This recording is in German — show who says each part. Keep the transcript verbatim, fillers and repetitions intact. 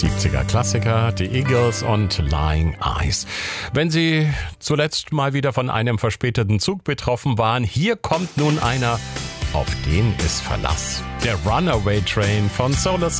Speaker 1: siebziger Klassiker, The Eagles und Lying Eyes. Wenn Sie zuletzt mal wieder von einem verspäteten Zug betroffen waren, hier kommt nun einer, auf den ist Verlass. Der Runaway Train von Soul